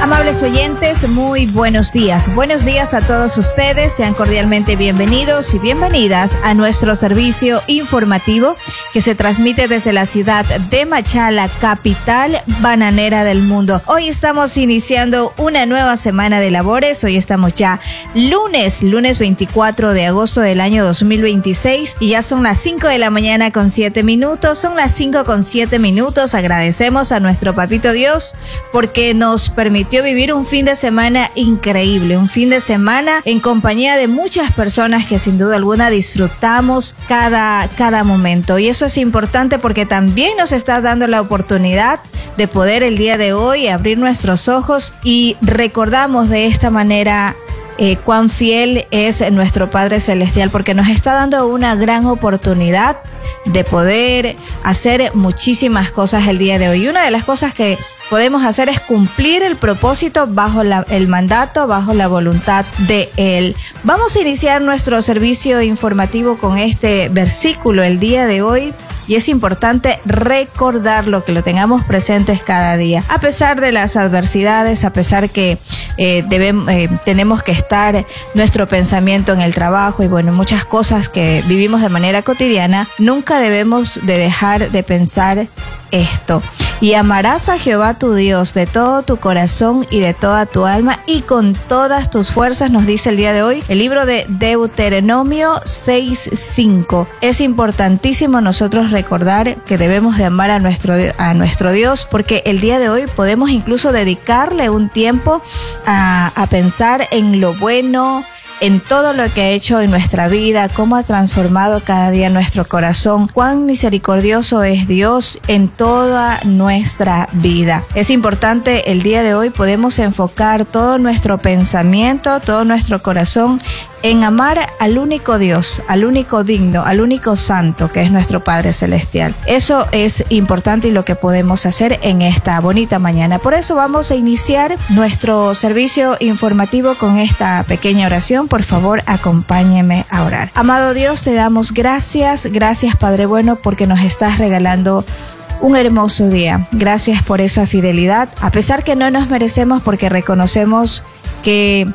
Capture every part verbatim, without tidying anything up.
Amables oyentes, muy buenos días. Buenos días a todos ustedes. Sean cordialmente bienvenidos y bienvenidas a nuestro servicio informativo que se transmite desde la ciudad de Machala, capital bananera del mundo. Hoy estamos iniciando una nueva semana de labores. Hoy estamos ya lunes, lunes veinticuatro de agosto del año dos mil veintiséis y ya son las cinco de la mañana con siete minutos. Son las cinco con siete minutos. Agradecemos a nuestro Papito Dios porque nos permitió vivir un fin de semana increíble, un fin de semana en compañía de muchas personas que sin duda alguna disfrutamos cada, cada momento, y eso es importante porque también nos está dando la oportunidad de poder el día de hoy abrir nuestros ojos y recordamos de esta manera Eh, cuán fiel es nuestro Padre Celestial, porque nos está dando una gran oportunidad de poder hacer muchísimas cosas el día de hoy. Y una de las cosas que podemos hacer es cumplir el propósito bajo la, el mandato, bajo la voluntad de Él. Vamos a iniciar nuestro servicio informativo con este versículo el día de hoy. Y es importante recordarlo, que lo tengamos presentes cada día. A pesar de las adversidades, a pesar que eh, debemos, eh, tenemos que estar nuestro pensamiento en el trabajo y bueno, muchas cosas que vivimos de manera cotidiana, nunca debemos de dejar de pensar esto. Y amarás a Jehová tu Dios de todo tu corazón y de toda tu alma y con todas tus fuerzas, nos dice el día de hoy el libro de Deuteronomio seis cinco. Es importantísimo nosotros recordar que debemos de amar a nuestro, a nuestro Dios, porque el día de hoy podemos incluso dedicarle un tiempo a, a pensar en lo bueno, en todo lo que ha hecho en nuestra vida, cómo ha transformado cada día nuestro corazón, cuán misericordioso es Dios en toda nuestra vida. Es importante el día de hoy podemos enfocar todo nuestro pensamiento, todo nuestro corazón en amar al único Dios, al único digno, al único santo que es nuestro Padre Celestial. Eso es importante y lo que podemos hacer en esta bonita mañana. Por eso vamos a iniciar nuestro servicio informativo con esta pequeña oración. Por favor, acompáñeme a orar. Amado Dios, te damos gracias, gracias Padre bueno, porque nos estás regalando un hermoso día. Gracias por esa fidelidad, a pesar que no nos merecemos, porque reconocemos que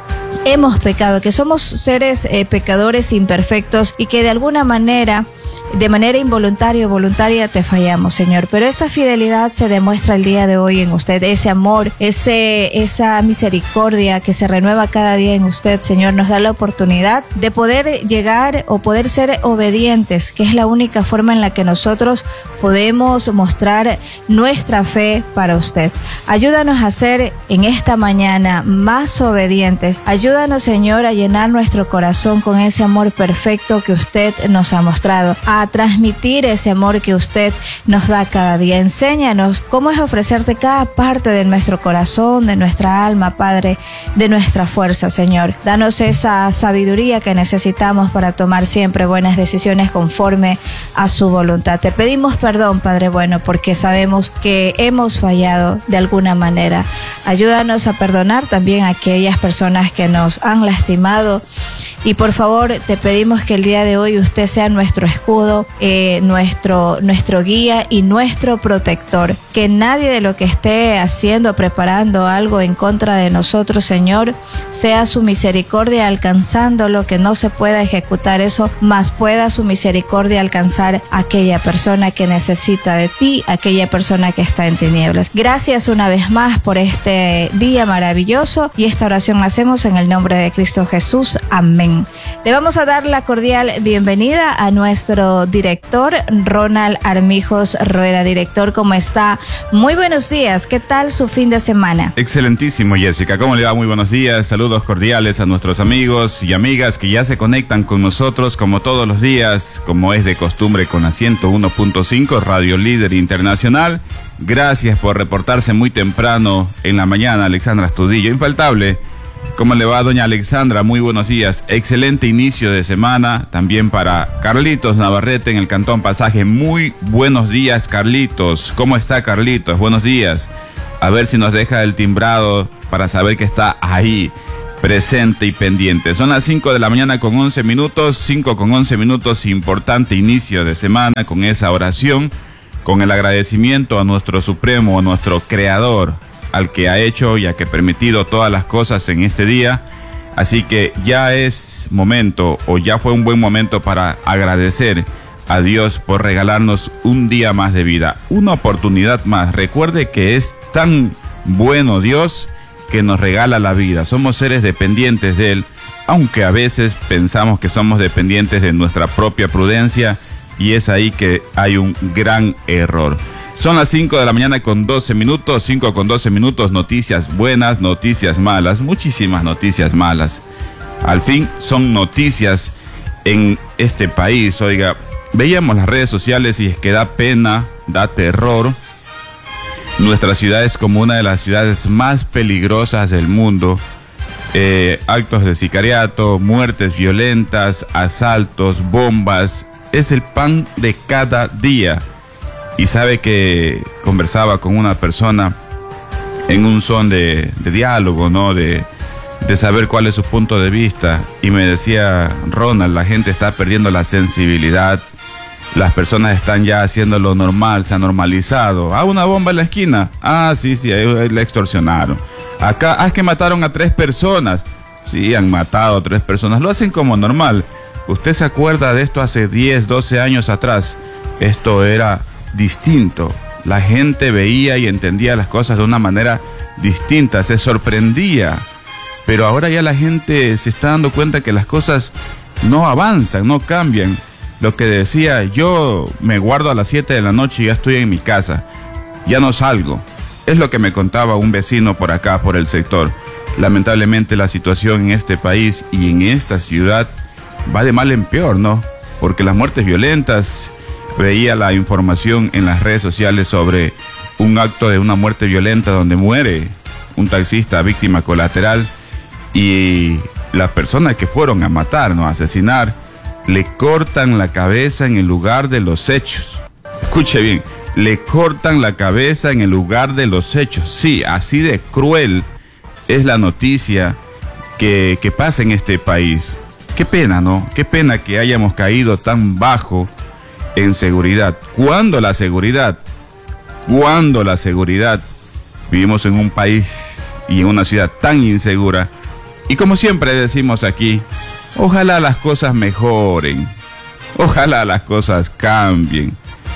hemos pecado, que somos seres eh, pecadores imperfectos y que de alguna manera, de manera involuntaria o voluntaria te fallamos, Señor. Pero esa fidelidad se demuestra el día de hoy en usted, ese amor, ese, esa misericordia que se renueva cada día en usted, Señor, nos da la oportunidad de poder llegar o poder ser obedientes, que es la única forma en la que nosotros podemos mostrar nuestra fe para usted. Ayúdanos a ser en esta mañana más obedientes. Ayúdanos, Señor, a llenar nuestro corazón con ese amor perfecto que usted nos ha mostrado, a transmitir ese amor que usted nos da cada día. Enséñanos cómo es ofrecerte cada parte de nuestro corazón, de nuestra alma, Padre, de nuestra fuerza, Señor. Danos esa sabiduría que necesitamos para tomar siempre buenas decisiones conforme a su voluntad. Te pedimos perdón, Padre bueno, porque sabemos que hemos fallado de alguna manera. Ayúdanos a perdonar también a aquellas personas que nos han lastimado. Y por favor, te pedimos que el día de hoy usted sea nuestro escudo, eh, nuestro, nuestro guía y nuestro protector. Que nadie de lo que esté haciendo, preparando algo en contra de nosotros, Señor, sea su misericordia alcanzándolo, que no se pueda ejecutar eso, mas pueda su misericordia alcanzar a aquella persona que necesita de ti, aquella persona que está en tinieblas. Gracias una vez más por este día maravilloso, y esta oración la hacemos en el nombre de Cristo Jesús. Amén. Le vamos a dar la cordial bienvenida a nuestro director, Ronald Armijos Rueda. Director, ¿cómo está? Muy buenos días. ¿Qué tal su fin de semana? Excelentísimo, Jessica. ¿Cómo le va? Muy buenos días. Saludos cordiales a nuestros amigos y amigas que ya se conectan con nosotros como todos los días, como es de costumbre, con la ciento uno punto cinco, Radio Líder Internacional. Gracias por reportarse muy temprano en la mañana, Alexandra Astudillo. Infaltable. ¿Cómo le va, doña Alexandra? Muy buenos días. Excelente inicio de semana. También para Carlitos Navarrete en el Cantón Pasaje. Muy buenos días, Carlitos. ¿Cómo está, Carlitos? Buenos días. A ver si nos deja el timbrado para saber que está ahí, presente y pendiente. Son las cinco de la mañana con once minutos. cinco con once minutos. Importante inicio de semana con esa oración, con el agradecimiento a nuestro Supremo, a nuestro Creador, al que ha hecho y a que ha permitido todas las cosas en este día. Así que ya es momento, o ya fue un buen momento para agradecer a Dios por regalarnos un día más de vida, una oportunidad más. Recuerde que es tan bueno Dios que nos regala la vida. Somos seres dependientes de Él, aunque a veces pensamos que somos dependientes de nuestra propia prudencia, y es ahí que hay un gran error. Son las cinco de la mañana con doce minutos, cinco con doce minutos, noticias buenas, noticias malas, muchísimas noticias malas. Al fin son noticias en este país. Oiga, veíamos las redes sociales y es que da pena, da terror. Nuestra ciudad es como una de las ciudades más peligrosas del mundo. Eh, actos de sicariato, muertes violentas, asaltos, bombas, es el pan de cada día. Y sabe que conversaba con una persona en un son de, de diálogo, ¿no? De, de saber cuál es su punto de vista. Y me decía, Ronald, la gente está perdiendo la sensibilidad. Las personas están ya haciendo lo normal, se ha normalizado. Ah, una bomba en la esquina. Ah, sí, sí, ahí, ahí le extorsionaron. Acá, ah, es que mataron a tres personas. Sí, han matado a tres personas. Lo hacen como normal. ¿Usted se acuerda de esto hace diez, doce años atrás? Esto era distinto. La gente veía y entendía las cosas de una manera distinta, se sorprendía. Pero ahora ya la gente se está dando cuenta que las cosas no avanzan, no cambian. Lo que decía, yo me guardo a las siete de la noche y ya estoy en mi casa, ya no salgo. Es lo que me contaba un vecino por acá, por el sector. Lamentablemente la situación en este país y en esta ciudad va de mal en peor, ¿no? Porque las muertes violentas, veía la información en las redes sociales sobre un acto de una muerte violenta donde muere un taxista víctima colateral y las personas que fueron a matar, ¿no? A asesinar, le cortan la cabeza en el lugar de los hechos. Escuche bien, le cortan la cabeza en el lugar de los hechos. Sí, así de cruel es la noticia que, que pasa en este país. Qué pena, ¿no? Qué pena que hayamos caído tan bajo en seguridad. ¿Cuándo la seguridad? ¿Cuándo la seguridad? Vivimos en un país y en una ciudad tan insegura. Y como siempre decimos aquí, ojalá las cosas mejoren. Ojalá las cosas cambien.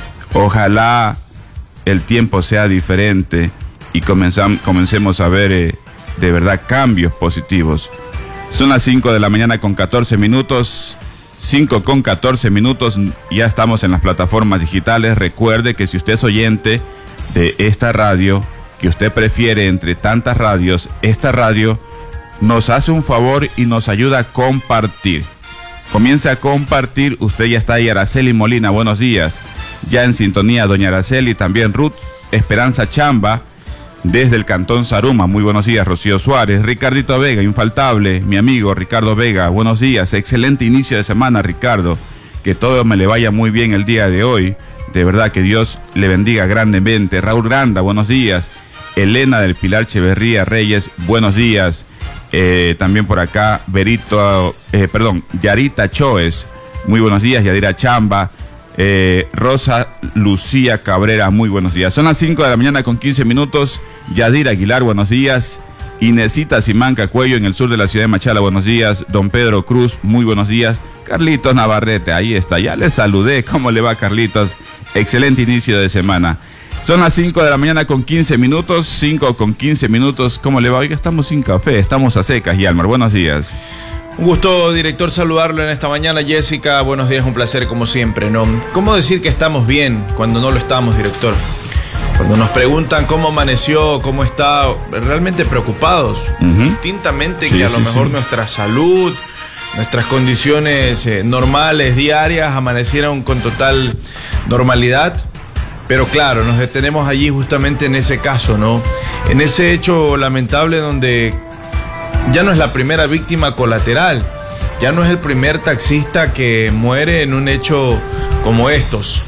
Ojalá el tiempo sea diferente y comenzam- comencemos a ver eh, de verdad cambios positivos. Son las cinco de la mañana con catorce minutos. cinco con catorce minutos, ya estamos en las plataformas digitales. Recuerde que si usted es oyente de esta radio, que usted prefiere entre tantas radios, esta radio nos hace un favor y nos ayuda a compartir. Comience a compartir, usted ya está ahí. Araceli Molina, buenos días. Ya en sintonía, doña Araceli, también Ruth Esperanza Chamba, desde el Cantón Zaruma, muy buenos días. Rocío Suárez, Ricardito Vega, infaltable, mi amigo Ricardo Vega, buenos días, excelente inicio de semana, Ricardo, que todo me le vaya muy bien el día de hoy, de verdad que Dios le bendiga grandemente. Raúl Granda, buenos días. Elena del Pilar Cheverría Reyes, buenos días. Eh, también por acá, Berito, eh, perdón, Yarita Choes, muy buenos días. Yadira Chamba, eh, Rosa Lucía Cabrera, muy buenos días. Son las cinco de la mañana con quince minutos. Yadira Aguilar, buenos días. Inesita Simanca Cuello, en el sur de la ciudad de Machala, buenos días. Don Pedro Cruz, muy buenos días. Carlitos Navarrete, ahí está, ya le saludé. ¿Cómo le va, Carlitos? Excelente inicio de semana. Son las cinco de la mañana con quince minutos, cinco con quince minutos. ¿Cómo le va? Oiga, estamos sin café, estamos a secas. Yalmar, buenos días. Un gusto, director, saludarlo en esta mañana. Jessica, buenos días, un placer como siempre, ¿no? ¿Cómo decir que estamos bien cuando no lo estamos, director? Cuando nos preguntan cómo amaneció, cómo está, realmente preocupados, uh-huh. distintamente sí, que a lo sí, mejor sí. nuestra salud, nuestras condiciones eh, normales, diarias, amanecieron con total normalidad. Pero claro, nos detenemos allí justamente en ese caso, ¿no? En ese hecho lamentable donde ya no es la primera víctima colateral, ya no es el primer taxista que muere en un hecho como estos.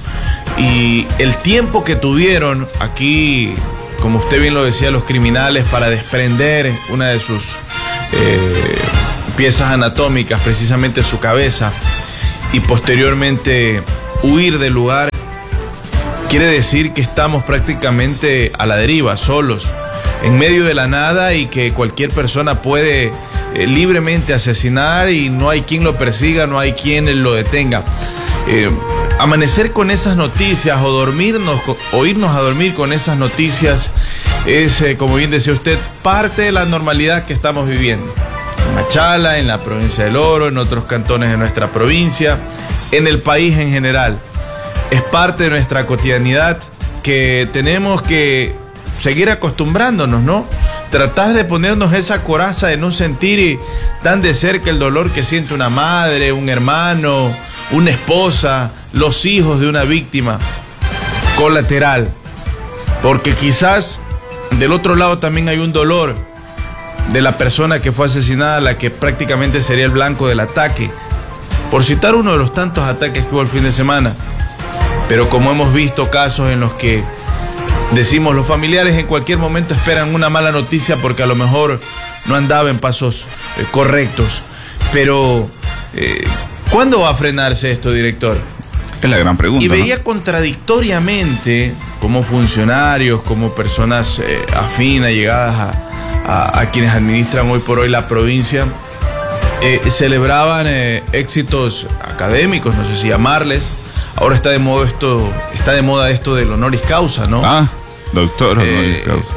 Y el tiempo que tuvieron aquí, como usted bien lo decía, los criminales para desprender una de sus eh, piezas anatómicas, precisamente su cabeza, y posteriormente huir del lugar, quiere decir que estamos prácticamente a la deriva, solos, en medio de la nada y que cualquier persona puede eh, libremente asesinar y no hay quien lo persiga, no hay quien lo detenga. Eh, amanecer con esas noticias o dormirnos o irnos a dormir con esas noticias es, eh, como bien decía usted, parte de la normalidad que estamos viviendo. En Machala, en la provincia del Oro, en otros cantones de nuestra provincia, en el país en general. Es parte de nuestra cotidianidad que tenemos que seguir acostumbrándonos, ¿no? Tratar de ponernos esa coraza de no sentir tan de cerca el dolor que siente una madre, un hermano, una esposa, los hijos de una víctima colateral. Porque quizás del otro lado también hay un dolor de la persona que fue asesinada, la que prácticamente sería el blanco del ataque. Por citar uno de los tantos ataques que hubo el fin de semana. Pero como hemos visto casos en los que decimos los familiares en cualquier momento esperan una mala noticia porque a lo mejor no andaba en pasos eh, correctos. Pero, eh, ¿cuándo va a frenarse esto, director? Es la gran pregunta. Y veía, ¿no?, contradictoriamente como funcionarios, como personas eh, afinas, llegadas a, a, a quienes administran hoy por hoy la provincia, eh, celebraban eh, éxitos académicos, no sé si llamarles. Ahora está de moda esto, está de moda esto del honoris causa, ¿no? Ah, doctor honoris eh, causa.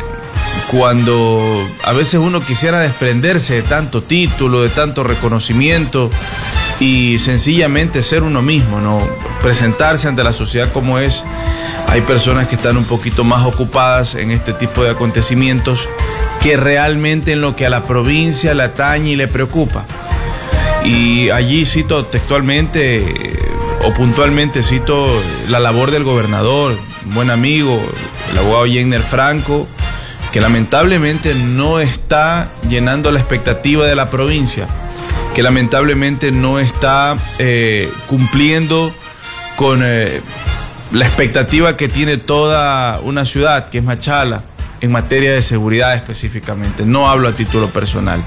Cuando a veces uno quisiera desprenderse de tanto título, de tanto reconocimiento y sencillamente ser uno mismo, ¿no? Presentarse ante la sociedad como es. Hay personas que están un poquito más ocupadas en este tipo de acontecimientos que realmente en lo que a la provincia le atañe y le preocupa. Y allí cito textualmente o puntualmente cito la labor del gobernador, un buen amigo, el abogado Jenner Franco, que lamentablemente no está llenando la expectativa de la provincia, que lamentablemente no está eh, cumpliendo con eh, la expectativa que tiene toda una ciudad, que es Machala, en materia de seguridad específicamente. No hablo a título personal.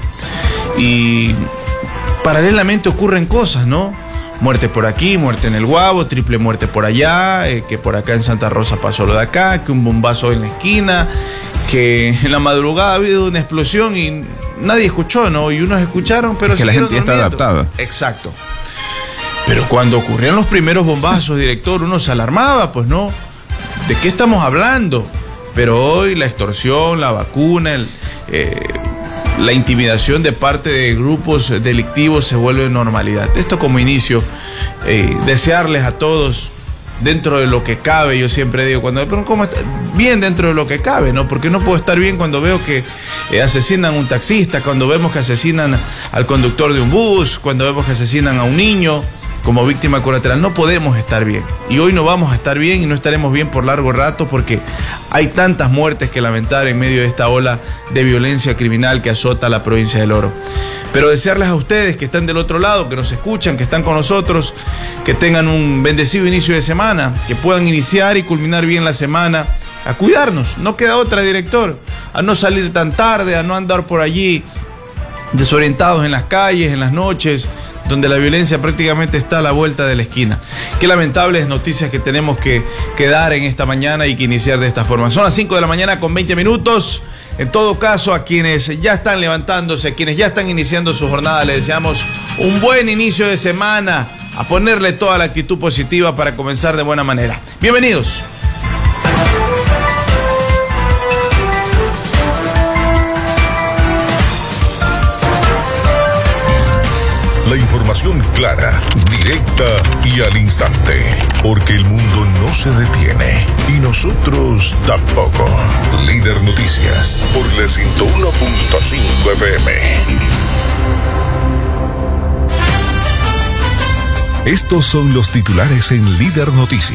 Y paralelamente ocurren cosas, ¿no? Muerte por aquí, muerte en el Guabo, triple muerte por allá, eh, que por acá en Santa Rosa pasó lo de acá, que un bombazo en la esquina, que en la madrugada ha habido una explosión y nadie escuchó, ¿no? Y unos escucharon, pero es que la gente ya está adaptada. Exacto. Pero cuando ocurrieron los primeros bombazos, director, uno se alarmaba, pues, ¿no? ¿De qué estamos hablando? Pero hoy la extorsión, la vacuna, el... Eh, la intimidación de parte de grupos delictivos se vuelve normalidad. Esto como inicio, eh, desearles a todos, dentro de lo que cabe, yo siempre digo, cuando, pero ¿cómo está? Bien dentro de lo que cabe, ¿no? Porque no puedo estar bien cuando veo que eh, asesinan a un taxista, cuando vemos que asesinan al conductor de un bus, cuando vemos que asesinan a un niño como víctima colateral. No podemos estar bien. Y hoy no vamos a estar bien y no estaremos bien por largo rato porque hay tantas muertes que lamentar en medio de esta ola de violencia criminal que azota la provincia del Oro. Pero desearles a ustedes que están del otro lado, que nos escuchan, que están con nosotros, que tengan un bendecido inicio de semana, que puedan iniciar y culminar bien la semana, a cuidarnos. No queda otra, director, a no salir tan tarde, a no andar por allí desorientados en las calles, en las noches, donde la violencia prácticamente está a la vuelta de la esquina. Qué lamentables noticias que tenemos que, que dar en esta mañana y que iniciar de esta forma. Son las cinco de la mañana con veinte minutos. En todo caso, a quienes ya están levantándose, a quienes ya están iniciando su jornada, les deseamos un buen inicio de semana, a ponerle toda la actitud positiva para comenzar de buena manera. Bienvenidos. La información clara, directa y al instante. Porque el mundo no se detiene. Y nosotros tampoco. Líder Noticias, por la ciento uno punto cinco F M. Estos son los titulares en Líder Noticias.